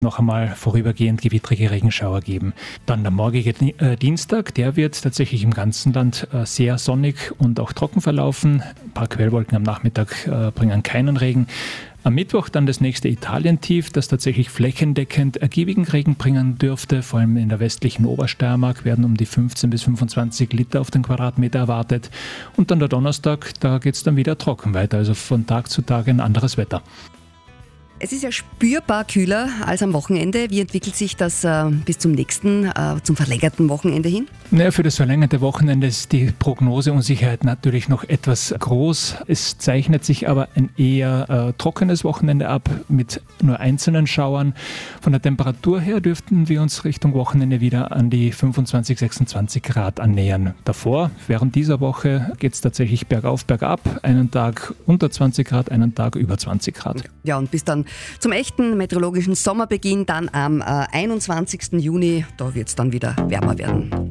noch einmal vorübergehend gewittrige Regenschauer geben. Dann der morgige Dienstag, der wird tatsächlich im ganzen Land sehr sonnig und auch trocken verlaufen. Ein paar Quellwolken am Nachmittag bringen keinen Regen. Am Mittwoch dann das nächste Italientief, das tatsächlich flächendeckend ergiebigen Regen bringen dürfte. Vor allem in der westlichen Obersteiermark werden um die 15 bis 25 Liter auf den Quadratmeter erwartet. Und dann der Donnerstag, da geht es dann wieder trocken weiter, also von Tag zu Tag ein anderes Wetter. Es ist ja spürbar kühler als am Wochenende. Wie entwickelt sich das bis zum nächsten, zum verlängerten Wochenende hin? Naja, für das verlängerte Wochenende ist die Prognoseunsicherheit natürlich noch etwas groß. Es zeichnet sich aber ein eher trockenes Wochenende ab mit nur einzelnen Schauern. Von der Temperatur her dürften wir uns Richtung Wochenende wieder an die 25, 26 Grad annähern. Davor, während dieser Woche, geht es tatsächlich bergauf, bergab. Einen Tag unter 20 Grad, einen Tag über 20 Grad. Ja, und bis dann zum echten meteorologischen Sommerbeginn, dann am 21. Juni, da wird es dann wieder wärmer werden.